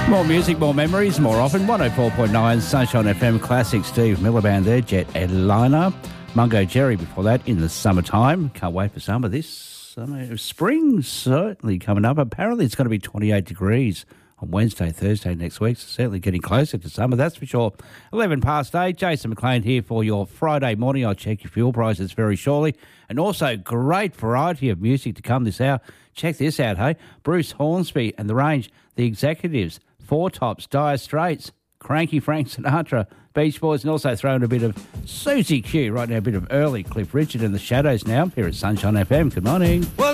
More music, more memories, more often. 104.9 Sunshine FM Classic. Steve Miller Band there, Jet Airliner. Mungo Jerry before that in the summertime. Can't wait for summer. This summer, spring certainly coming up. Apparently it's going to be 28 degrees on Wednesday, Thursday next week. So certainly getting closer to summer, that's for sure. 11 past 8. Jason McLean here for your Friday morning. I'll check your fuel prices very shortly. And also great variety of music to come this hour. Check this out, hey. Bruce Hornsby and the Range, The Executives, Four Tops, Dire Straits, Cranky Frank Sinatra, Beach Boys, and also throwing a bit of Susie Q right now, a bit of early Cliff Richard and the Shadows now here at Sunshine FM. Good morning. Well,